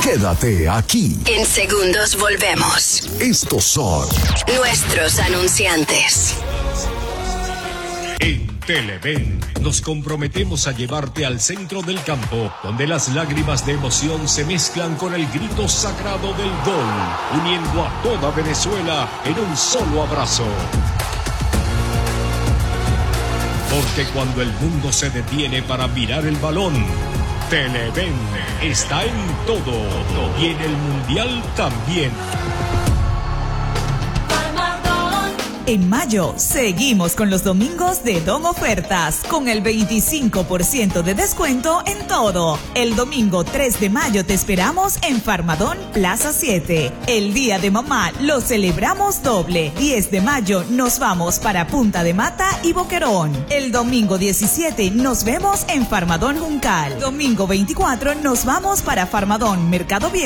Quédate aquí. En segundos volvemos. Estos son nuestros anunciantes. En Televen nos comprometemos a llevarte al centro del campo, donde las lágrimas de emoción se mezclan con el grito sagrado del gol, uniendo a toda Venezuela en un solo abrazo. Porque cuando el mundo se detiene para mirar el balón, Televen está en todo y en el Mundial también. En mayo, seguimos con los domingos de Don Ofertas, con el 25% de descuento en todo. El domingo 3 de mayo te esperamos en Farmadón Plaza 7. El Día de Mamá lo celebramos doble. 10 de mayo nos vamos para Punta de Mata y Boquerón. El domingo 17 nos vemos en Farmadón Juncal. Domingo 24 nos vamos para Farmadón Mercado Viejo